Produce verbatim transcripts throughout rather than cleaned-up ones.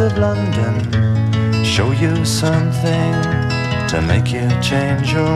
of London, show you something to make you change your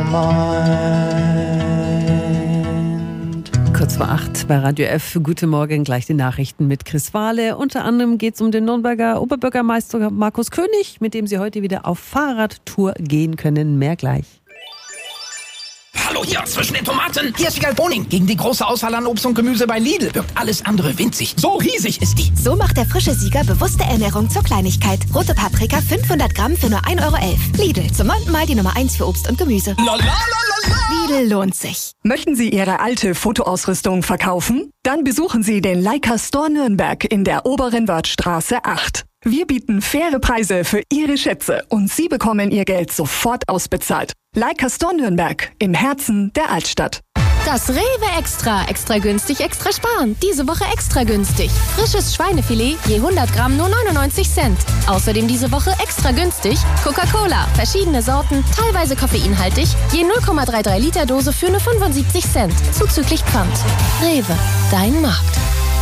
mind. Kurz vor acht bei Radio F. Guten Morgen, gleich die Nachrichten mit Chris Wahle. Unter anderem geht es um den Nürnberger Oberbürgermeister Markus König, mit dem Sie heute wieder auf Fahrradtour gehen können. Mehr gleich. Hallo, hier zwischen den Tomaten. Hier ist Vigal Boning. Gegen die große Auswahl an Obst und Gemüse bei Lidl wirkt alles andere winzig. So riesig ist die. So macht der frische Sieger bewusste Ernährung zur Kleinigkeit. Rote Paprika fünfhundert Gramm für nur ein Euro elf. Lidl, zum neunten Mal die Nummer eins für Obst und Gemüse. La, la, la, la, la. Lidl lohnt sich. Möchten Sie Ihre alte Fotoausrüstung verkaufen? Dann besuchen Sie den Leica Store Nürnberg in der Oberen Wörthstraße acht. Wir bieten faire Preise für Ihre Schätze und Sie bekommen Ihr Geld sofort ausbezahlt. Leica Store Nürnberg im Herzen der Altstadt. Das Rewe Extra. Extra günstig, extra sparen. Diese Woche extra günstig. Frisches Schweinefilet je hundert Gramm nur neunundneunzig Cent. Außerdem diese Woche extra günstig Coca-Cola. Verschiedene Sorten, teilweise koffeinhaltig. Je null Komma dreiunddreißig Liter Dose für nur fünfundsiebzig Cent. Zuzüglich Pfand. Rewe, dein Markt.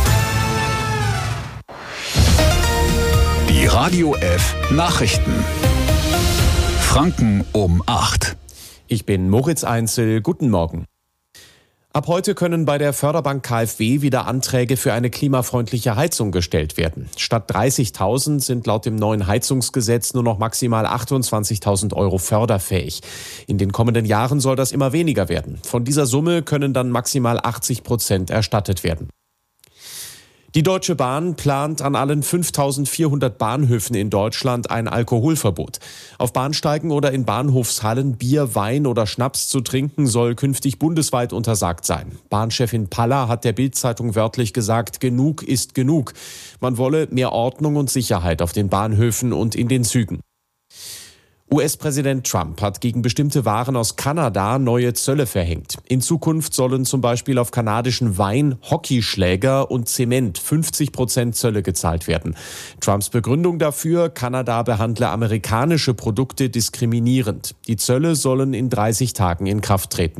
Die Radio F Nachrichten. Franken um acht. Ich bin Moritz Einzel. Guten Morgen. Ab heute können bei der Förderbank K f W wieder Anträge für eine klimafreundliche Heizung gestellt werden. Statt dreißigtausend sind laut dem neuen Heizungsgesetz nur noch maximal achtundzwanzigtausend Euro förderfähig. In den kommenden Jahren soll das immer weniger werden. Von dieser Summe können dann maximal achtzig Prozent erstattet werden. Die Deutsche Bahn plant an allen fünftausendvierhundert Bahnhöfen in Deutschland ein Alkoholverbot. Auf Bahnsteigen oder in Bahnhofshallen Bier, Wein oder Schnaps zu trinken soll künftig bundesweit untersagt sein. Bahnchefin Paller hat der Bild-Zeitung wörtlich gesagt, genug ist genug. Man wolle mehr Ordnung und Sicherheit auf den Bahnhöfen und in den Zügen. U S-Präsident Trump hat gegen bestimmte Waren aus Kanada neue Zölle verhängt. In Zukunft sollen zum Beispiel auf kanadischen Wein, Hockeyschläger und Zement fünfzig Prozent Zölle gezahlt werden. Trumps Begründung dafür, Kanada behandle amerikanische Produkte diskriminierend. Die Zölle sollen in dreißig Tagen in Kraft treten.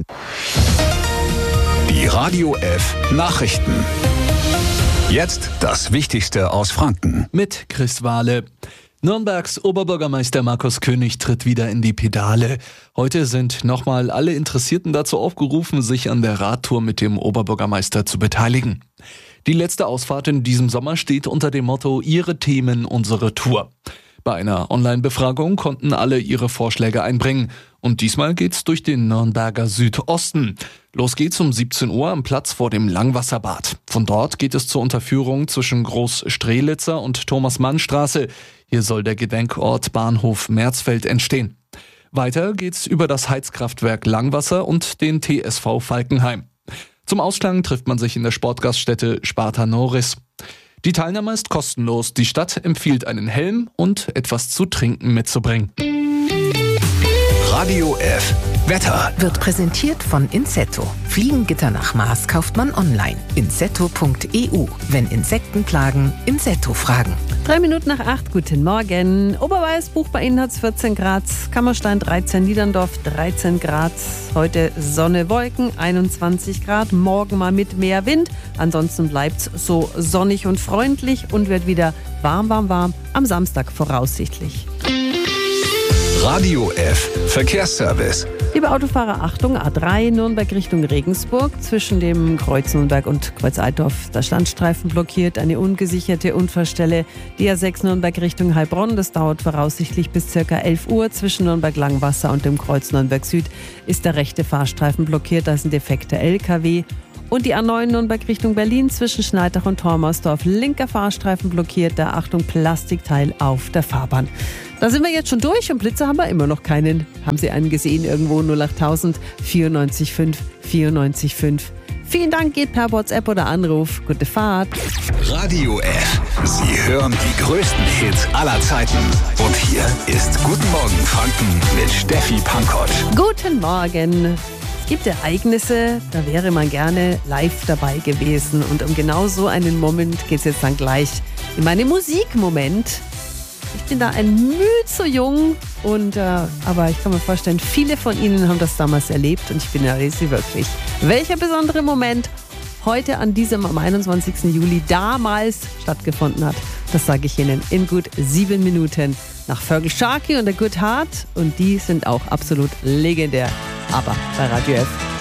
Die Radio F Nachrichten. Jetzt das Wichtigste aus Franken. Mit Chris Wahle. Nürnbergs Oberbürgermeister Markus König tritt wieder in die Pedale. Heute sind nochmal alle Interessierten dazu aufgerufen, sich an der Radtour mit dem Oberbürgermeister zu beteiligen. Die letzte Ausfahrt in diesem Sommer steht unter dem Motto Ihre Themen, unsere Tour. Bei einer Online-Befragung konnten alle ihre Vorschläge einbringen. Und diesmal geht's durch den Nürnberger Südosten. Los geht's um siebzehn Uhr am Platz vor dem Langwasserbad. Von dort geht es zur Unterführung zwischen Groß-Strelitzer und Thomas-Mann-Straße. Hier soll der Gedenkort Bahnhof Märzfeld entstehen. Weiter geht's über das Heizkraftwerk Langwasser und den T S V Falkenheim. Zum Ausklang trifft man sich in der Sportgaststätte Sparta Noris. Die Teilnahme ist kostenlos. Die Stadt empfiehlt einen Helm und etwas zu trinken mitzubringen. Radio F Wetter wird präsentiert von Insetto. Fliegengitter nach Maß kauft man online. insetto punkt e u. Wenn Insekten plagen, Insetto fragen. Drei Minuten nach acht, guten Morgen. Oberweißbuch, bei Ihnen hat es vierzehn Grad, Kammerstein dreizehn, Niederndorf dreizehn Grad. Heute Sonne, Wolken, einundzwanzig Grad. Morgen mal mit mehr Wind. Ansonsten bleibt es so sonnig und freundlich und wird wieder warm, warm, warm. Am Samstag voraussichtlich. Radio F Verkehrsservice. Liebe Autofahrer, Achtung, A drei Nürnberg Richtung Regensburg. Zwischen dem Kreuz Nürnberg und Kreuz Altdorf, der Standstreifen blockiert, eine ungesicherte Unfallstelle. Die A sechs Nürnberg Richtung Heilbronn, das dauert voraussichtlich bis ca. elf Uhr. Zwischen Nürnberg Langwasser und dem Kreuz Nürnberg Süd ist der rechte Fahrstreifen blockiert, da ist ein defekter L K W. Und die A neun Nürnberg Richtung Berlin zwischen Schneidach und Tormersdorf. Linker Fahrstreifen blockiert, der Achtung Plastikteil auf der Fahrbahn. Da sind wir jetzt schon durch und Blitzer haben wir immer noch keinen. Haben Sie einen gesehen irgendwo? null achttausend vierundneunzig fünf vierundneunzig fünf. Vielen Dank, geht per WhatsApp oder Anruf. Gute Fahrt. Radio F. Sie hören die größten Hits aller Zeiten. Und hier ist Guten Morgen Franken mit Steffi Pankott. Guten Morgen. Es gibt Ereignisse, da wäre man gerne live dabei gewesen. Und um genau so einen Moment geht es jetzt dann gleich in meinen Musikmoment. Ich bin da ein Mühe zu jung, und, äh, aber ich kann mir vorstellen, viele von Ihnen haben das damals erlebt und ich beneide Sie wirklich. Welcher besondere Moment heute an diesem am einundzwanzigsten Juli damals stattgefunden hat, Das sage ich Ihnen in gut sieben Minuten. Nach Fergal Sharkey und A Good Heart. Und die sind auch absolut legendär. Aber bei Radio F.